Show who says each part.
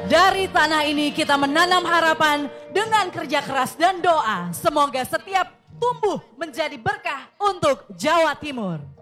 Speaker 1: Dari tanah ini kita menanam harapan dengan kerja keras dan doa. Semoga setiap tumbuh menjadi berkah untuk Jawa Timur.